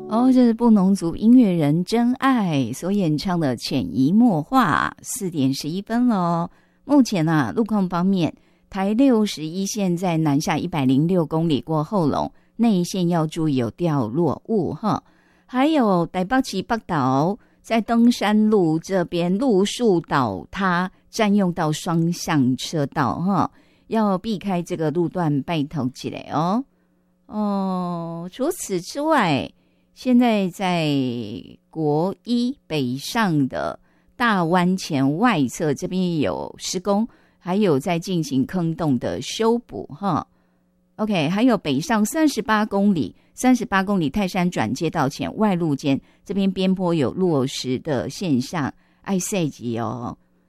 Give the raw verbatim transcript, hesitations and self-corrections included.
哦，这是布农族音乐人真爱所演唱的潜移默化，四点十一分咯。目前啊，路况方面，台六十一线在南下一百零六公里过后龙，内线要注意有掉落物哈。还有台北市北岛在登山路这边路树倒塌，占用到双向车道哈，要避开这个路段，拜托起来哦。哦，除此之外，现在在国一北上的大湾前外侧这边有施工，还有在进行坑洞的修补哈。OK， 还有北上三十八公里，三十八公里泰山转接道前外路间这边边坡有落石的现象，爱塞吉哦，